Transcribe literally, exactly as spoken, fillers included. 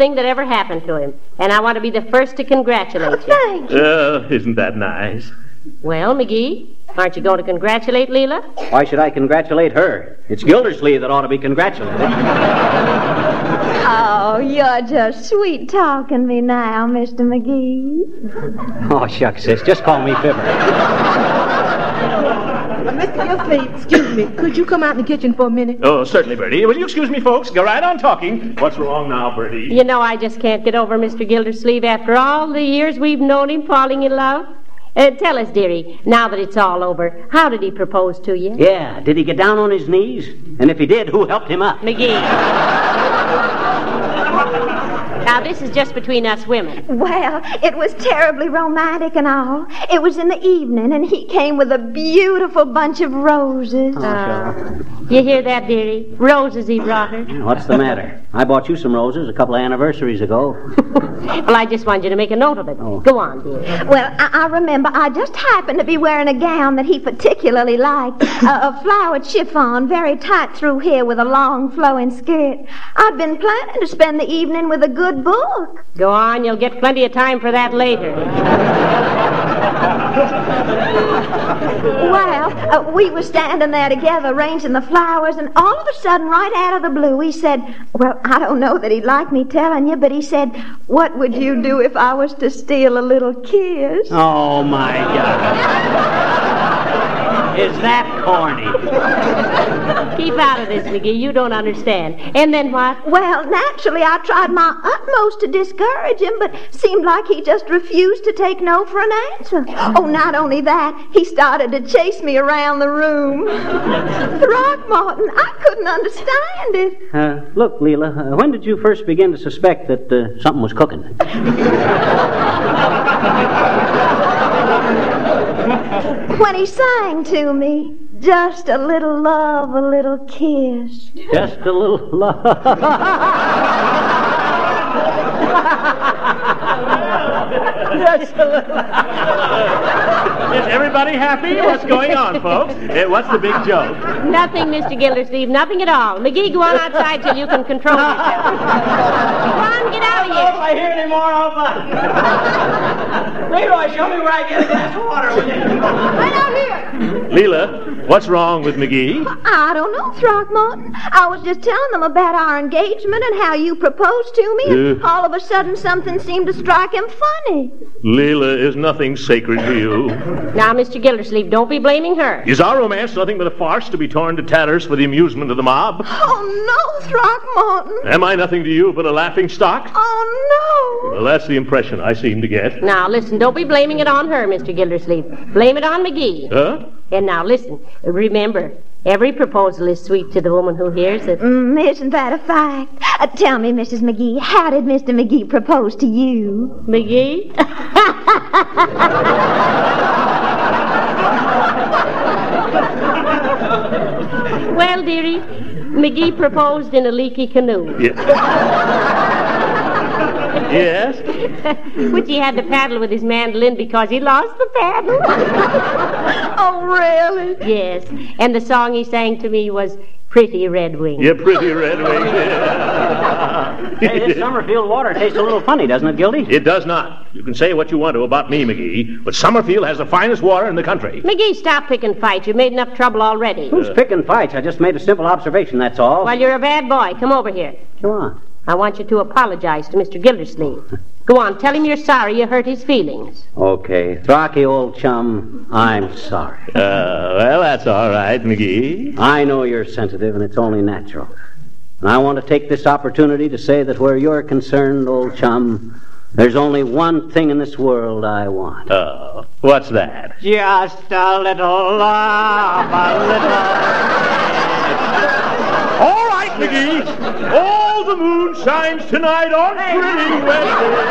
thing that ever happened to him. And I want to be the first to congratulate you. Thank you. Uh, isn't that nice? Well, McGee, aren't you going to congratulate Leela? Why should I congratulate her? It's Gildersleeve that ought to be congratulated. Oh, you're just sweet talking me now, Mister McGee. Oh, shucks, sis. Just call me Fibber. Mister Gildersleeve, excuse me. Could you come out in the kitchen for a minute? Oh, certainly, Bertie. Will you excuse me, folks? Go right on talking. What's wrong now, Bertie? You know, I just can't get over Mister Gildersleeve after all the years we've known him falling in love. Uh, tell us, dearie, now that it's all over, how did he propose to you? Yeah, did he get down on his knees? And if he did, who helped him up? McGee. Now, this is just between us women. Well, it was terribly romantic and all. It was in the evening, and he came with a beautiful bunch of roses. Oh, sure. You hear that, dearie? Roses he brought her. What's the matter? I bought you some roses a couple of anniversaries ago. Well, I just wanted you to make a note of it. Oh. Go on, dearie. Well, I, I remember I just happened to be wearing a gown that he particularly liked, a, a flowered chiffon, very tight through here with a long flowing skirt. I'd been planning to spend the evening with a good book. Go on, you'll get plenty of time for that later. Well, uh, we were standing there together arranging the flowers, and all of a sudden, right out of the blue, he said, well, I don't know that he'd like me telling you, but he said, what would you do if I was to steal a little kiss? Oh, my God. Is that corny? Keep out of this, McGee. You don't understand. And then what? Well, naturally, I tried my utmost to discourage him, but seemed like he just refused to take no for an answer. Oh, not only that, he started to chase me around the room. Throckmorton, I couldn't understand it. Uh, look, Leela, uh, when did you first begin to suspect that uh, something was cooking? When he sang to me, just a little love, a little kiss. Just a little love. Just a little. Is everybody happy? What's going on, folks? Uh, what's the big joke? Nothing, Mister Gildersleeve, nothing at all. McGee, go on outside till you can control yourself. Go on, get out of here. If I hear any more, I'll buy. Leroy, show me where I get a glass of water with you. Right out here. Leela, what's wrong with McGee? I don't know, Throckmorton. I was just telling them about our engagement and how you proposed to me, and Uh. all of a sudden something seemed to strike him funny. Leela is nothing sacred to you. Now, Mister Gildersleeve, don't be blaming her. Is our romance nothing but a farce to be torn to tatters for the amusement of the mob? Oh, no, Throckmorton. Am I nothing to you but a laughing stock? Oh, no. Well, that's the impression I seem to get. Now, listen, don't be blaming it on her, Mister Gildersleeve. Blame it on McGee. Huh? And now, listen, remember, every proposal is sweet to the woman who hears it. Mm, isn't that a fact? Uh, tell me, Missus McGee, how did Mister McGee propose to you? McGee? Well, dearie, McGee proposed in a leaky canoe. Yes. Yes? Which he had to paddle with his mandolin because he lost the paddle. Oh, really? Yes. And the song he sang to me was Pretty Red Wings. Yeah, Pretty Red Wings. Yeah. Hey, this Summerfield water tastes a little funny, doesn't it, Gildy? It does not. You can say what you want to about me, McGee, but Summerfield has the finest water in the country. McGee, stop picking fights. You've made enough trouble already. Who's picking fights? I just made a simple observation, that's all. Well, you're a bad boy. Come over here. Go on. I want you to apologize to Mister Gildersleeve. Go on, tell him you're sorry you hurt his feelings. Okay. Throcky, old chum, I'm sorry. Uh, well, that's all right, McGee. I know you're sensitive, and it's only natural. And I want to take this opportunity to say that where you're concerned, old chum, there's only one thing in this world I want. Oh, what's that? Just a little love, a little... All right, McGee. All the moon shines tonight on Pretty Red Wings.